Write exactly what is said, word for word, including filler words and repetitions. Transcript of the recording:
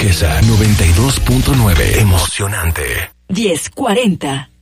Turquesa noventa y dos punto nueve. Emocionante. diez cuarenta.